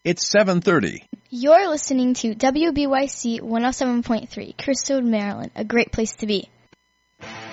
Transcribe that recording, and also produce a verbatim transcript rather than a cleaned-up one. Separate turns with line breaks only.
It's seven thirty.
You're listening to W B Y C one oh seven point three, Crystal, Maryland, a great place to be.